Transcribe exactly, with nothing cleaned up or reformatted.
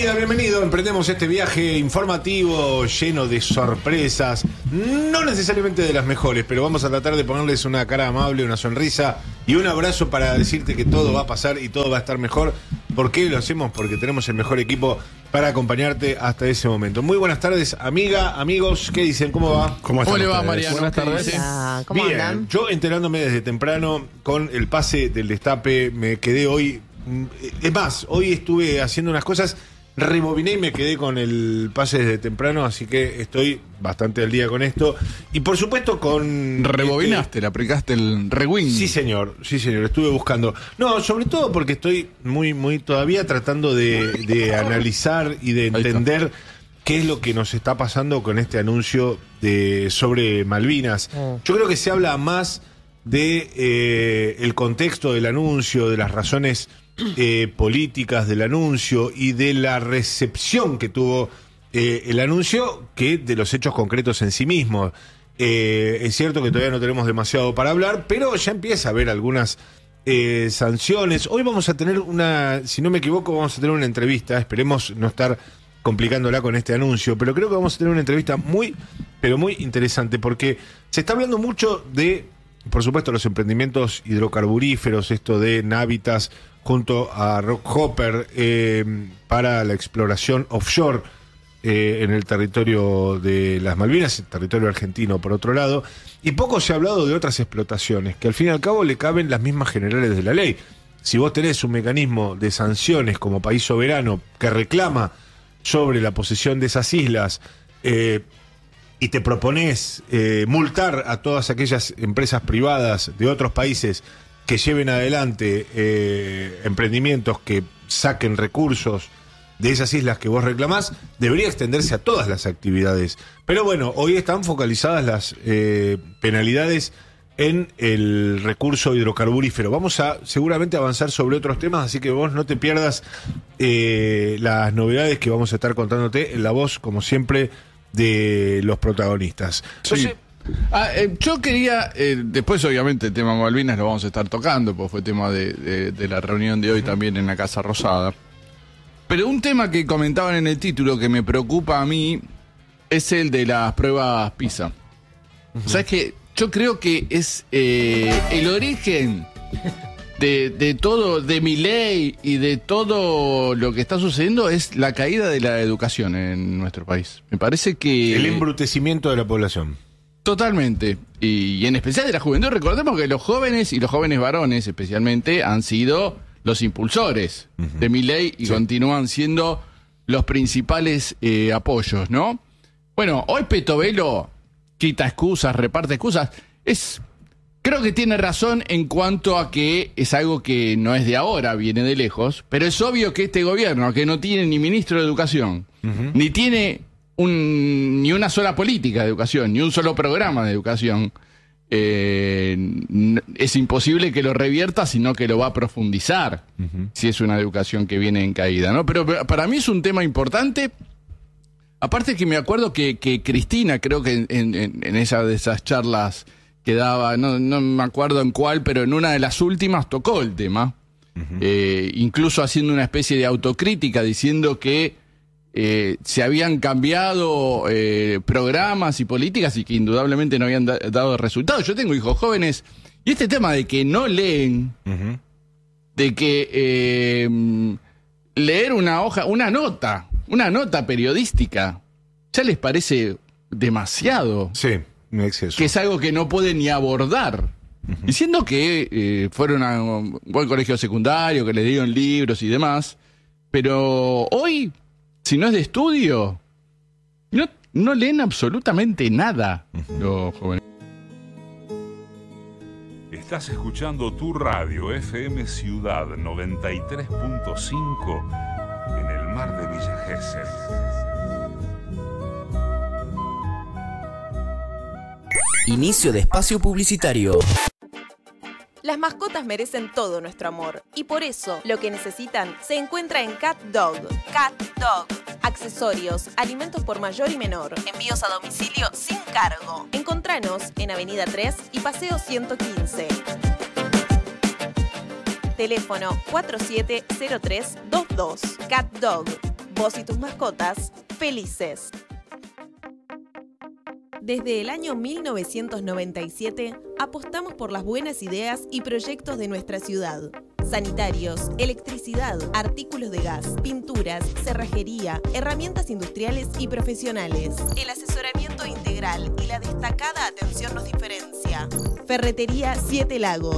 Bienvenida, bienvenido. Emprendemos este viaje informativo lleno de sorpresas, no necesariamente de las mejores, pero vamos a tratar de ponerles una cara amable, una sonrisa y un abrazo para decirte que todo va a pasar y todo va a estar mejor. ¿Por qué lo hacemos? Porque tenemos el mejor equipo para acompañarte hasta ese momento. Muy buenas tardes, amiga, amigos. ¿Qué dicen? ¿Cómo va? ¿Cómo están? ¿Cómo le va, ustedes? Mariano? Buenas tardes. Hola, ¿cómo Bien, andan? yo enterándome desde temprano con el pase del destape, me quedé hoy. Es más, hoy estuve haciendo unas cosas, rebobiné y me quedé con el pase desde temprano, así que estoy bastante al día con esto. Y por supuesto con... ¿Rebobinaste? ¿Le aplicaste el rewind? Sí, señor, sí, señor, estuve buscando. No, sobre todo porque estoy muy, muy todavía tratando de, de analizar y de entender qué es lo que nos está pasando con este anuncio de sobre Malvinas. Yo creo que se habla más de eh, el contexto del anuncio, de las razones eh, políticas del anuncio y de la recepción que tuvo eh, el anuncio que de los hechos concretos en sí mismos. Eh, es cierto que todavía no tenemos demasiado para hablar, pero ya empieza a haber algunas eh, sanciones. Hoy vamos a tener una, si no me equivoco, vamos a tener una entrevista, esperemos no estar complicándola con este anuncio, pero creo que vamos a tener una entrevista muy, pero muy interesante, porque se está hablando mucho de, por supuesto, los emprendimientos hidrocarburíferos, esto de Navitas junto a Rockhopper eh, para la exploración offshore eh, en el territorio de las Malvinas, el territorio argentino por otro lado, y poco se ha hablado de otras explotaciones, que al fin y al cabo le caben las mismas generales de la ley. Si vos tenés un mecanismo de sanciones como país soberano que reclama sobre la posesión de esas islas, eh, y te propones eh, multar a todas aquellas empresas privadas de otros países que lleven adelante eh, emprendimientos que saquen recursos de esas islas que vos reclamás, debería extenderse a todas las actividades. Pero bueno, hoy están focalizadas las eh, penalidades en el recurso hidrocarburífero. Vamos a seguramente avanzar sobre otros temas, así que vos no te pierdas eh, las novedades que vamos a estar contándote en la voz, como siempre, de los protagonistas. Entonces, Sí. Ah, eh, yo quería, eh, después obviamente el tema Malvinas lo vamos a estar tocando, porque fue tema de, de, de la reunión de hoy también en la Casa Rosada. Pero un tema que comentaban en el título que me preocupa a mí es el de las pruebas PISA. Uh-huh. ¿Sabes qué? Yo creo que es eh, el origen de, de todo, de Milei y de todo lo que está sucediendo es la caída de la educación en nuestro país. Me parece que... el embrutecimiento de la población. Totalmente. Y, y en especial de la juventud. Recordemos que los jóvenes y los jóvenes varones especialmente han sido los impulsores uh-huh. de Milei y sí. continúan siendo los principales eh, apoyos, ¿no? Bueno, hoy Petovelo quita excusas, reparte excusas. Es, creo que tiene razón en cuanto a que es algo que no es de ahora, viene de lejos, pero es obvio que este gobierno, que no tiene ni ministro de educación, uh-huh. ni tiene un, ni una sola política de educación, ni un solo programa de educación, eh, es imposible que lo revierta, sino que lo va a profundizar, uh-huh. si es una educación que viene en caída, ¿no? Pero, pero para mí es un tema importante. Aparte que me acuerdo que, que Cristina, creo que en, en, en esa de esas charlas que daba, no, no me acuerdo en cuál, pero en una de las últimas tocó el tema, uh-huh. eh, incluso haciendo una especie de autocrítica, diciendo que eh, se habían cambiado eh, programas y políticas y que indudablemente no habían da- dado resultados. Yo tengo hijos jóvenes y este tema de que no leen, uh-huh. de que eh, leer una hoja, una nota, una nota periodística, ya les parece demasiado. Sí, un exceso. Que es algo que no pueden ni abordar. Uh-huh. Diciendo que eh, fueron a un buen colegio secundario, que les dieron libros y demás. Pero hoy, si no es de estudio, no, no leen absolutamente nada uh-huh. los jóvenes. Estás escuchando tu radio F M Ciudad noventa y tres punto cinco en el mar de Villa Gesell. Inicio de espacio publicitario. Las mascotas merecen todo nuestro amor y por eso lo que necesitan se encuentra en Cat Dog. Cat Dog. Accesorios, alimentos por mayor y menor, envíos a domicilio sin cargo. Encontranos en Avenida tres y Paseo ciento quince. Teléfono cuatro siete cero tres dos dos. Cat Dog. Vos y tus mascotas, felices. Desde el año mil novecientos noventa y siete, apostamos por las buenas ideas y proyectos de nuestra ciudad. Sanitarios, electricidad, artículos de gas, pinturas, cerrajería, herramientas industriales y profesionales. El asesoramiento integral y la destacada atención nos diferencia. Ferretería Siete Lagos.